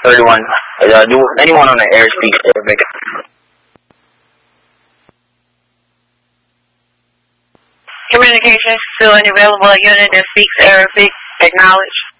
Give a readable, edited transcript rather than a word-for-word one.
31. Do anyone on the air speak Arabic? Communications to an available unit that speaks Arabic. Acknowledge.